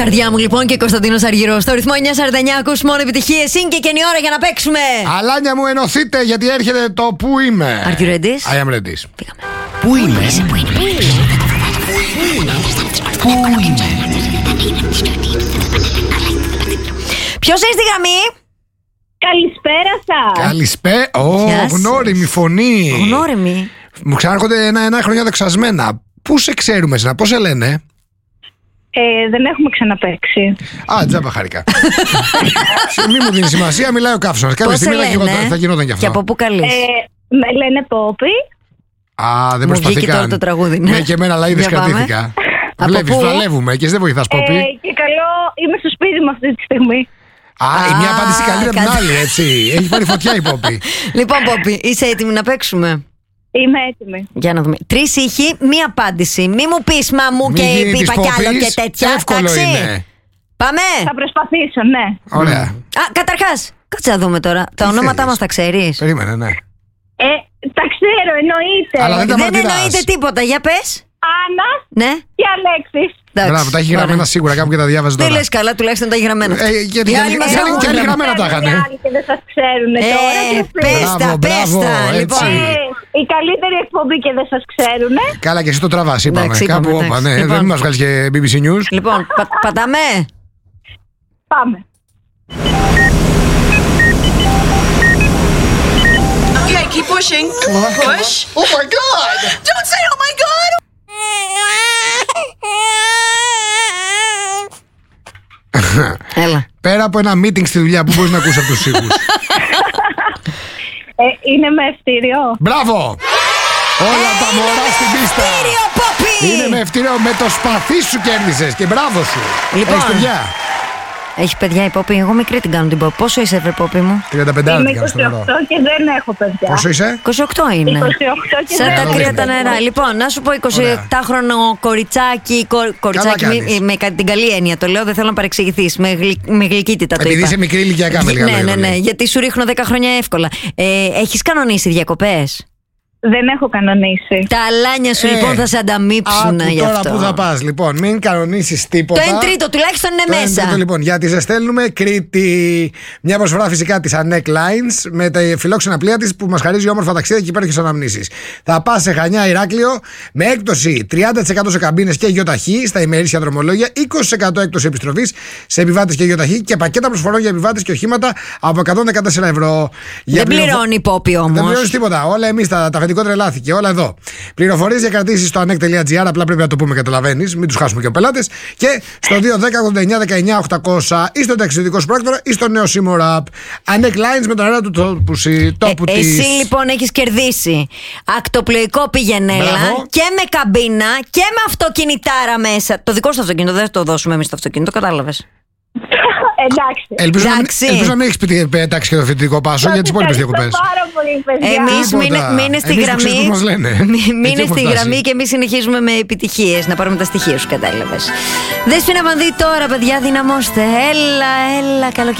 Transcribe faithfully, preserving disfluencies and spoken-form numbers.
καρδιά μου λοιπόν και Κωνσταντίνος Αργυρός. Στο ρυθμό εννιά σαράντα εννιά ακούς μόνο επιτυχίες. Είναι και καινή ώρα για να παίξουμε. Αλάνια μου, ενωθείτε γιατί έρχεται το Πού είμαι. Are you ready? I am ready. Πήγαμε. Πού είμαι. Πού είναι, πού είναι. Πού είμαι. Ποιος έχει στη γραμμή? Καλησπέρα σας. Καλησπέρα. Ω, Γεια σας. γνώριμη φωνή. Γνώριμη. Μου ξανάρχονται ένα-ένα χρόνια δεξασμένα. Πού σε ξέρουμε εσένα, πώς σε λένε? Ε, δεν έχουμε ξαναπαίξει. Α, τζάμπα χαρικά. Μη μου δίνει σημασία, μιλάει ο καύσωνας. Κάποια Πώς σε στιγμή θα λένε? γινόταν- θα γινόταν κι Και αυτό. από πού καλείς? Ε, με λένε Πόπι. Α, δεν Μου βγήκε προσπαθήκαν. τώρα το τραγούδι, ναι. Ναι, και εμένα αλλά είδες Για πάμε. κρατήθηκα. Από Βλέπεις, πού? παλεύουμε και εσύ δεν βοηθάς, Ε, Πόπι. και καλό, είμαι στο σπίτι μου αυτή τη στιγμή. Α, η μια Α, απάντηση καλύτερη από την κάτι- άλλη, έτσι. Έχει πάρει φωτιά η Πόπι. Λοιπόν, Πόπι, είσαι έτοιμη να παίξουμε? Είμαι έτοιμη. Για να δούμε. Τρεις ήχοι, μία απάντηση. Μη μου πεις μα μου Μη και γίνει της είπα κι άλλο Πόπης, και τέτοια. εύκολο Εντάξει. είναι. Πάμε. Θα προσπαθήσω, ναι. Ωραία. Α, καταρχάς, κάτσε να δούμε τώρα. Τα ονόματά θέλεις? μας τα ξέρεις? Περίμενε, ναι. Ε, τα ξέρω, εννοείται. Αλλά δεν τα Δεν μαρτυράς. εννοείται τίποτα. Για πες. Άννα Ναι. και Αλέξης. Εντάξει, Μπράβο, τα έχει ωραία. γραμμένα σίγουρα κάπου και τα διάβαζε Δεν τώρα. λες καλά, τουλάχιστον τα έχει γραμμένα. Ε, γιατί Οι και άλλοι άλλοι- μας οι άλλοι έχουν και άλλοι γραμμένα. γραμμένα τα είχαν. Οι άλλοι και δεν σας ξέρουν Ε, τώρα. τι πες θέλετε. τα, Μπράβο, πες μπράβο, τα. έτσι. Λοιπόν, Ε, η καλύτερη εκπομπή και δεν σας ξέρουν. Καλά, και εσύ το τραβάς, είπαμε. Εντάξει, είπαμε, Κάπου όπα, εντάξει. ναι. Λοιπόν. Δεν μας βγάλεις και μπι μπι σι News. λοιπόν πα- πατάμε. Πάμε. Okay, keep pushing. Push. Oh my god! Don't say oh my god. Έλα. Πέρα από ένα meeting στη δουλειά που μπορείς να ακούσεις από τους ήχους. Ε, είναι με ευτήριο. Μπράβο! Όλα τα μωρά στην πίστα. Κύριο Πόπι! Είναι με ευτήριο, με το σπαθί σου κέρδισες και μπράβο σου. Λοιπόν. Έχεις παιδιά. Έχει παιδιά η Πόπι, εγώ μικρή την κάνω την Πόπι. Πόσο είσαι, βρε Πόπι μου? τριάντα πέντε Είμαι την κάνεις είκοσι στο νερό. οκτώ και δεν έχω παιδιά. Πόσο είσαι? είκοσι οκτώ είναι. είκοσι οκτώ και Σαν δεν τα έχω κρύα τα παιδιά. νερά. Λοιπόν, να σου πω εικοσιεπτάχρονο κοριτσάκι. κο- κοριτσάκι Καλά μη- κάνεις. με κα- την καλή έννοια το λέω, δεν θέλω να παρεξηγηθείς. Με, γλυ, με γλυκύτητα το Επειδή είπα. είσαι μικρή ηλικιακά με λίγα Ναι, λόγια, ναι, ναι, λέει. γιατί σου ρίχνω δέκα χρόνια εύκολα. Ε, έχεις κανονίσει διακοπές? Δεν έχω κανονίσει. Τα αλάνια σου Ε, λοιπόν θα σε ανταμείψουν Άκου γι' τώρα αυτό. που θα πας. Λοιπόν, μην κανονίσεις Το τίποτα. εν τρίτο τουλάχιστον είναι Το εν μέσα. τρίτο, λοιπόν, γιατί σε στέλνουμε Κρήτη. Μια προσφορά φυσικά της Ανέκ Lines με τα φιλόξενα πλοία της που μας χαρίζει όμορφα ταξίδια και υπέροχες αναμνήσεις. Θα πας σε Χανιά, Ηράκλειο με έκπτωση τριάντα τοις εκατό σε καμπίνες και γεωταχή στα ημερήσια δρομολόγια, είκοσι τοις εκατό έκπτωση επιστροφής σε επιβάτες και γεωταχή και πακέτα προσφορών για επιβάτες και οχήματα από εκατόν δεκατέσσερα ευρώ. Για Δεν πληροφο- πληρώνει η Πόπι Δεν πληρώνει όμως. τίποτα. Όλα εμείς τα, τα αφεντικό τρελάθηκε. Όλα εδώ. Πληροφορίες για κρατήσεις στο anek τελεία gr. Απλά πρέπει να το πούμε, καταλαβαίνεις. Μην τους χάσουμε και ο πελάτες. Και στο δύο δέκα ογδόντα εννιά δεκαεννιά οκτακόσια ή στο ταξιδιωτικό σου πράκτορα ή στο νέο Seymour App. Anek Lines με τον αέρα του τόπου, σι- τόπου Ε, της. εσύ λοιπόν έχεις κερδίσει ακτοπλοϊκό πηγενέλα Μπράβο. και με καμπίνα και με αυτοκινητάρα μέσα. Το δικό σου αυτοκίνητο δεν θα το δώσουμε εμείς το αυτοκίνητο, κατάλαβες. Εντάξει. Ελπίζω, να, μην- Εντάξει. ελπίζω να μην έχεις πει- πετάξει και το φοιτητικό πάσο για τις υπόλοιπες Ευχαριστώ διακοπές. πάρα πολύ, παιδιά. Εμείς Τίποτα. μείνε, μείνε στη Εμείς που ξέρεις γραμμή. πώς μας λένε. Μη- Εκεί Μείνε έχουμε στη φτάσει. γραμμή και εμείς συνεχίζουμε με επιτυχίες. Να πάρουμε τα στοιχεία σου, κατάλαβες. Δέσποινα Βανδύ τώρα, παιδιά, δυναμώστε. Έλα, έλα, καλοκαίρι.